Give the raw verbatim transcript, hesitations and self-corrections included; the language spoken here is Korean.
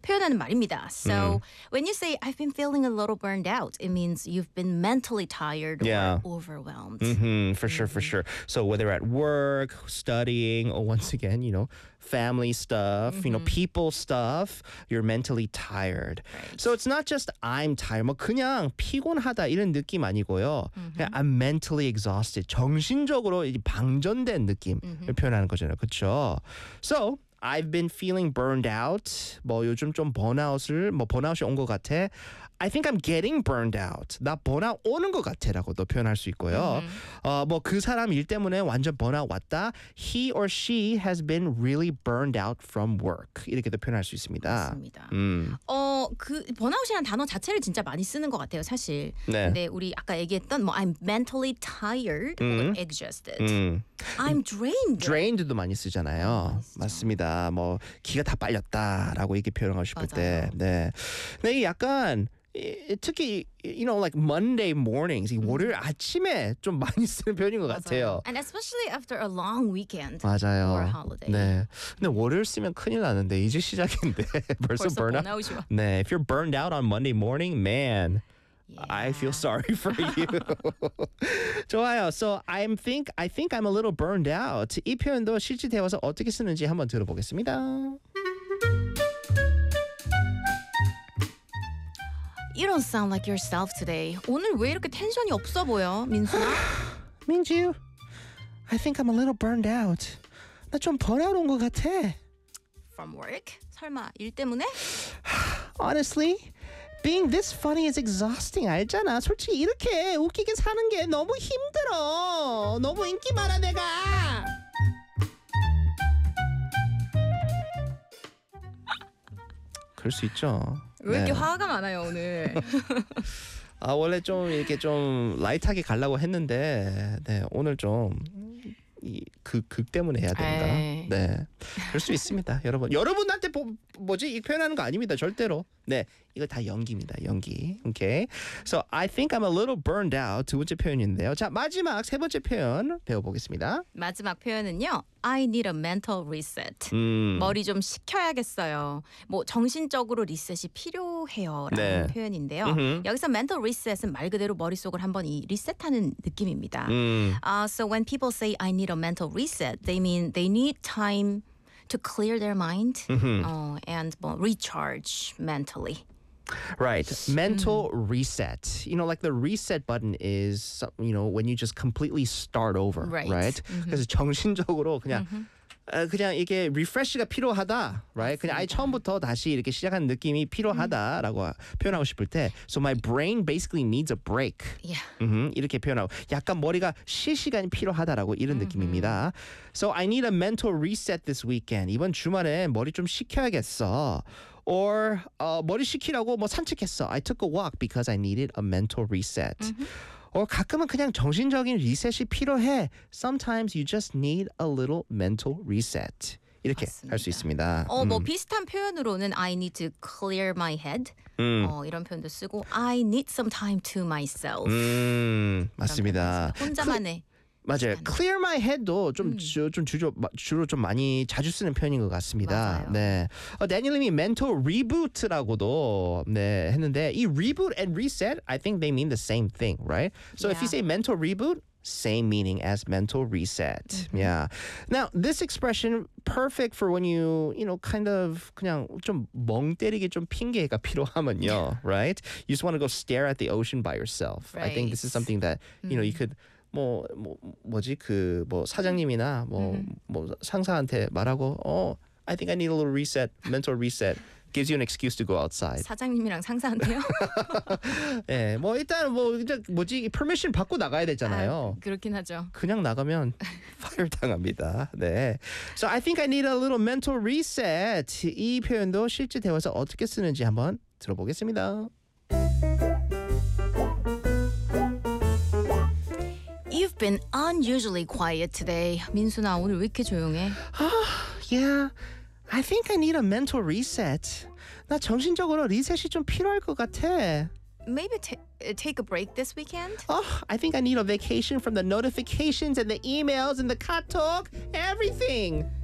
표현하는 말입니다. So when you say I've been feeling a little burned out, it means you've been mentally tired Yeah. or overwhelmed. Mm-hmm, for sure, for sure. So whether at work, studying, or once again, you know, family stuff, you know, people stuff, you're mentally tired. Right. So it's not just I'm tired. 뭐 그냥 피곤하다 이런 느낌 아니고요. 그냥 I'm mentally exhausted. 정신적으로 이제 방전된 느낌을 표현하는 거잖아요. 그렇죠? So I've been feeling burned out. 뭐 요즘 좀 번아웃을 뭐 번아웃이 온 것 같아. I think I'm getting burned out. 나 번아웃 오는 것 같아라고도 표현할 수 있고요. 어, 뭐 그 사람 일 때문에 완전 번아웃 왔다. He or she has been really burned out from work. 이렇게도 표현할 수 있습니다. 맞습니다. 음. 어, 그 번아웃이라는 단어 자체를 진짜 많이 쓰는 것 같아요, 사실. 네. 근데 우리 아까 얘기했던 뭐 I'm mentally tired or exhausted. 음. I'm drained. drained도 많이 쓰잖아요. 맞습니다. 뭐 기가 다 빨렸다라고 이렇게 표현하고 싶을 때. 맞아요. 네. 근데 이게 약간 이- 특히 you know like Monday mornings 이 월요일 아침에 좀 많이 쓰는 표현인 것 같아요. And especially after a long weekend 맞아요. or holiday. 네. 근데 월요일 쓰면 큰일 나는데 이제 시작인데 벌써 벌써 burnout. 번아웃이 와. 네. If you're burned out on Monday morning, man. I feel sorry for you. 좋아요. So I think I think I'm a little burned out. 이 표현도 실제 대화에서 어떻게 쓰는지 한번 들어보겠습니다. You don't sound like yourself today. 오늘 왜 이렇게 텐션이 없어 보여, 민수야? 민주, I think I'm a little burned out. 나 좀 번아웃 온 것 같아. From work? 설마 일 때문에? Honestly, being this funny is exhausting. 알잖아. 솔직히 이렇게 웃기게 사는 게 너무 힘들어. 너무 인기 많아 내가. 그럴 수 있죠. 왜 이렇게 네. 화가 많아요, 오늘? 아 원래 좀 이렇게 좀 라이트하게 가려고 했는데 네 오늘 좀 이 극 극 때문에 해야 된다. 에이. 네, 그럴 수 있습니다, 여러분. 여러분한테 뭐, 뭐지 이 표현하는 거 아닙니다, 절대로. 네, 이거 다 연기입니다, 연기. 오케이. So I think I'm a little burned out. 두 번째 표현인데요. 자 마지막 세 번째 표현 배워보겠습니다. 마지막 표현은요. I need a mental reset. 음, 머리 좀 식혀야겠어요. 뭐 정신적으로 리셋이 필요해요라는 네. 표현인데요. 음흠. 여기서 mental reset은 말 그대로 머릿속을 한번 이 리셋하는 느낌입니다. 음, Uh, so when people say I need a mental reset, they mean they need time to clear their mind uh, and 뭐, recharge mentally. right. Mental reset. You know, like the reset button is, you know, when you just completely start over, Right. right? 그래서 정신적으로 그냥 어, 그냥 이게 리프레시가 필요하다, right? 그냥 아예 처음부터 다시 이렇게 시작하는 느낌이 필요하다라고 표현하고 싶을 때, so my brain basically needs a break. Yeah. 음, 이렇게 표현하고 약간 머리가 쉴 시간이 필요하다라고 이런 느낌입니다. So I need a mental reset this weekend. 이번 주말에 머리 좀 식혀야겠어. Or 어, 머리 식히라고 뭐 산책했어. I took a walk because I needed a mental reset. or 가끔은 그냥 정신적인 리셋이 필요해. Sometimes you just need a little mental reset. 이렇게 할 수 있습니다. 어, 뭐 비슷한 표현으로는 I need to clear my head. 어, 이런 표현도 쓰고 I need some time to myself. 음, 맞습니다. 혼자만의 맞아요. Clear my head도 좀, 주, 좀 주로, 주로 좀 많이 자주 쓰는 표현인 것 같습니다. 맞아요. 네. 어, 다니엘님이 mental reboot라고도 네, 했는데 이 reboot and reset, I think they mean the same thing, right? So if you Yeah. say mental reboot, same meaning as mental reset. Yeah. Now, this expression perfect for when you, you know, kind of 그냥 좀 멍 때리게 좀 핑계가 필요하면요, right? You just want to go stare at the ocean by yourself. I think this is Right. something that, you know, you could 뭐, 뭐 뭐지 그 뭐 사장님이나 뭐 뭐 상사한테 말하고 어 I think I need a little reset, mental reset. Gives you an excuse to go outside. 사장님이랑 상사한테요? 예, 뭐 일단 뭐 이제 뭐지 permission 받고 나가야 되잖아요. 아, 그렇긴 하죠. 그냥 나가면 fire 당합니다. 네. So I think I need a little mental reset. 이 표현도 실제 대화에서 어떻게 쓰는지 한번 들어보겠습니다. You've been unusually quiet today. 민수나 오늘 왜 이렇게 조용해? Yeah, I think I need a mental reset. 나 정신적으로 리셋이 좀 필요할 것 같아. Maybe ta- take a break this weekend? Oh, I think I need a vacation from the notifications and the emails and the 카톡, everything.